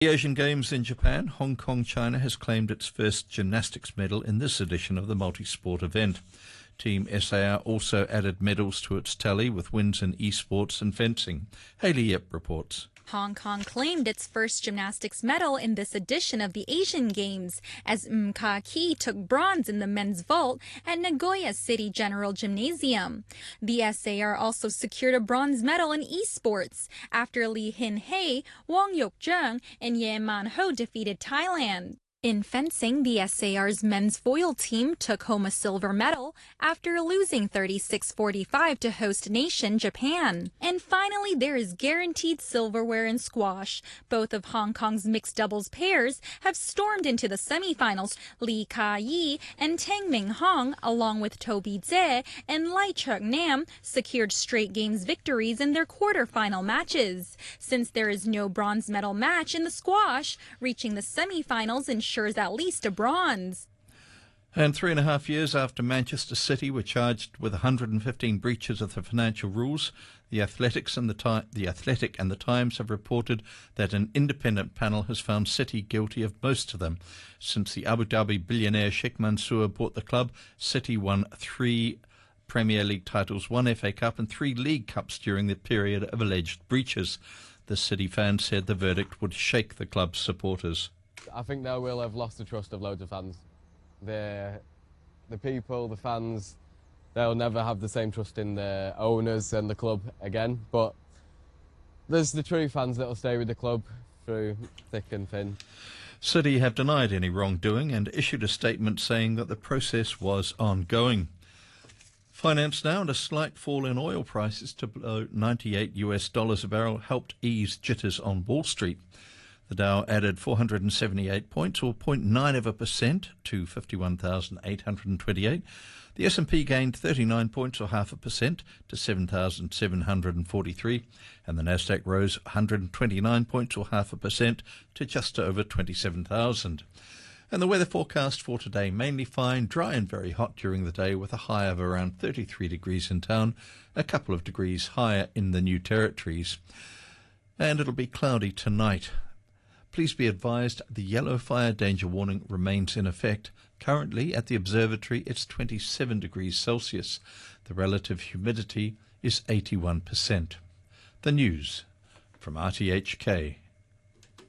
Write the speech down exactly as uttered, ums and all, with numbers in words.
The Asian Games in Japan, Hong Kong, China has claimed its first gymnastics medal in this edition of the multi-sport event. Team S A R also added medals to its tally with wins in esports and fencing. Hayley Yip reports. Hong Kong claimed its first gymnastics medal in this edition of the Asian Games, as M. Ka-ki took bronze in the men's vault at Nagoya City General Gymnasium. The S A R also secured a bronze medal in esports after Lee Hin-hei, Wong Yok-jung, and Ye Man-ho defeated Thailand. In fencing, the S A R's men's foil team took home a silver medal after losing thirty-six forty-five to host nation Japan. And finally, there is guaranteed silverware in squash. Both of Hong Kong's mixed doubles pairs have stormed into the semifinals. Lee Ka-yi and Tang Ming Hong, along with Toby Tse and Lai Chuk-nam, secured straight games victories in their quarterfinal matches. Since there is no bronze medal match in the squash, reaching the semifinals ensures at least a bronze. And three and a half years after Manchester City were charged with one hundred fifteen breaches of the financial rules, the Athletics and the, Ti- the Athletic and the Times have reported that an independent panel has found City guilty of most of them. Since the Abu Dhabi billionaire Sheikh Mansour bought the club, City won three Premier League titles, one F A Cup and three League Cups during the period of alleged breaches. The City fans said the verdict would shake the club's supporters. I think they will have lost the trust of loads of fans. The, the people, the fans, they'll never have the same trust in the owners and the club again. But there's the true fans that will stay with the club through thick and thin. City have denied any wrongdoing and issued a statement saying that the process was ongoing. Finance now, and a slight fall in oil prices to below ninety-eight US dollars a barrel helped ease jitters on Wall Street. The Dow added four hundred seventy-eight points, or zero point nine of a percent, to fifty-one thousand eight hundred twenty-eight. The S and P gained thirty-nine points, or half a percent, to seven thousand seven hundred forty-three. And the Nasdaq rose one hundred twenty-nine points, or half a percent, to just over twenty-seven thousand. And the weather forecast for today, mainly fine, dry and very hot during the day with a high of around thirty-three degrees in town, a couple of degrees higher in the New Territories. And it'll be cloudy tonight. Please be advised the yellow fire danger warning remains in effect. Currently at the observatory it's twenty-seven degrees Celsius. The relative humidity is eighty-one percent. The news from R T H K.